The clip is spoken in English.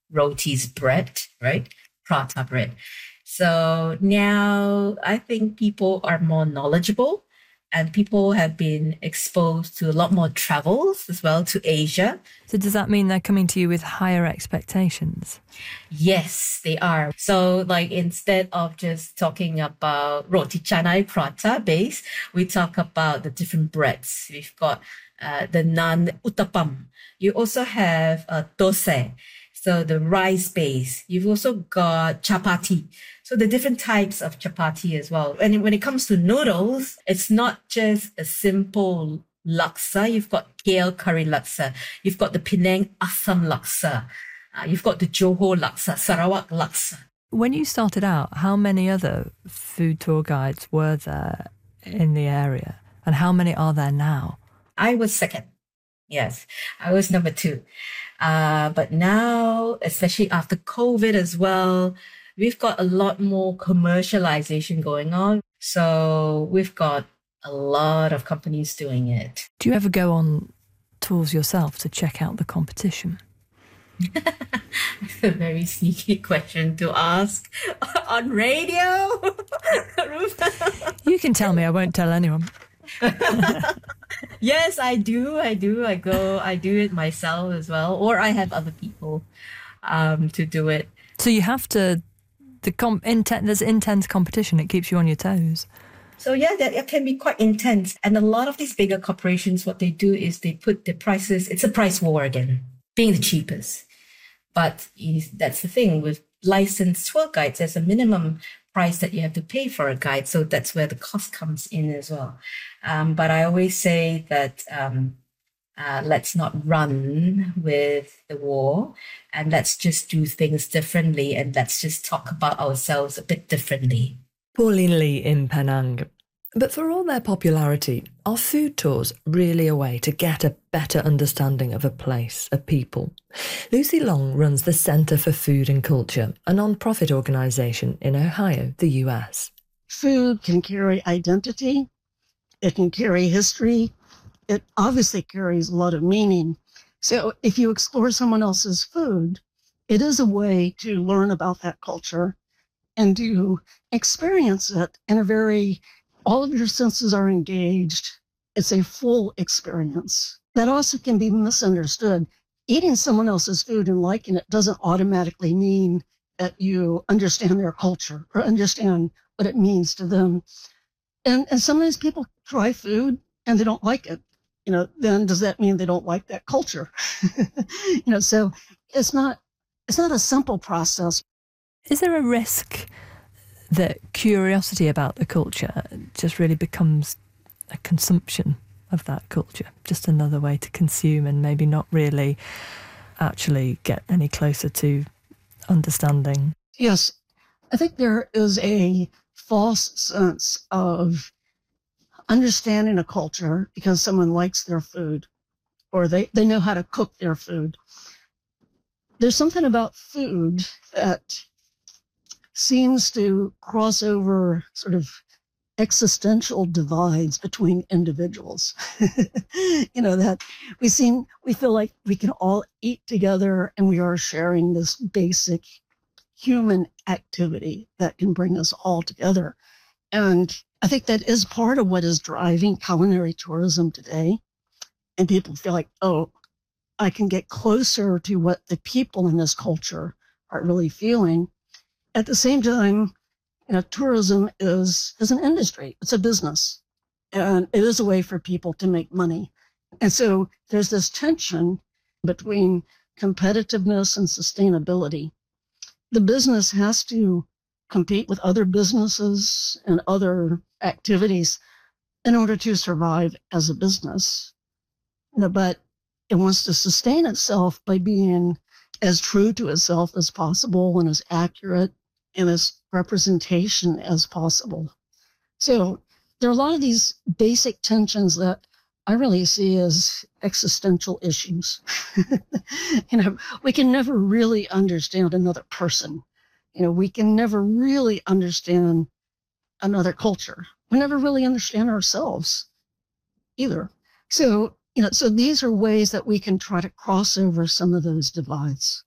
roti's bread, right? Prata bread. So now I think people are more knowledgeable and people have been exposed to a lot more travels as well to Asia. So does that mean they're coming to you with higher expectations? Yes, they are. So like instead of just talking about roti canai prata base, we talk about the different breads. We've got the naan uttapam. You also have dosa, so the rice base. You've also got chapati. So the different types of chapati as well. And when it comes to noodles, it's not just a simple laksa. You've got KL curry laksa. You've got the Penang Assam laksa. You've got the Johor laksa, Sarawak laksa. When you started out, how many other food tour guides were there in the area? And how many are there now? I was second. Yes, I was number two. But now, especially after COVID as well, we've got a lot more commercialization going on. So we've got a lot of companies doing it. Do you ever go on tours yourself to check out the competition? It's a very sneaky question to ask on radio. You can tell me, I won't tell anyone. Yes, I do. I do it myself as well, or I have other people to do it. So you have to, there's intense competition. It keeps you on your toes. So yeah, that can be quite intense. And a lot of these bigger corporations, what they do is they put the prices, it's a price war again, being the cheapest. But that's the thing with licensed tour guides, there's a minimum price that you have to pay for a guide. So that's where the cost comes in as well. But I always say that let's not run with the war and let's just do things differently and let's just talk about ourselves a bit differently. Pauline Lee in Penang. But for all their popularity, are food tours really a way to get a better understanding of a place, a people? Lucy Long runs the Centre for Food and Culture, a non-profit organisation in Ohio, the US. Food can carry identity. It can carry history. It obviously carries a lot of meaning. So if you explore someone else's food, it is a way to learn about that culture and to experience it in a very, all of your senses are engaged. It's a full experience. That also can be misunderstood. Eating someone else's food and liking it doesn't automatically mean that you understand their culture or understand what it means to them. And sometimes people try food and they don't like it. Then does that mean they don't like that culture? So it's not a simple process. Is there a risk that curiosity about the culture just really becomes a consumption of that culture? Just another way to consume and maybe not really actually get any closer to understanding? Yes, I think there is a false sense of understanding a culture because someone likes their food or they know how to cook their food. There's something about food that seems to cross over sort of existential divides between individuals. That we feel like we can all eat together and we are sharing this basic human activity that can bring us all together. And I think that is part of what is driving culinary tourism today. And people feel like, oh, I can get closer to what the people in this culture are really feeling. At the same time, tourism is an industry. It's a business. And it is a way for people to make money. And so there's this tension between competitiveness and sustainability. The business has to compete with other businesses and other activities in order to survive as a business. But it wants to sustain itself by being as true to itself as possible and as accurate and as representation as possible. So there are a lot of these basic tensions that I really see as existential issues. We can never really understand another person. We can never really understand another culture. We never really understand ourselves either. So, so these are ways that we can try to cross over some of those divides.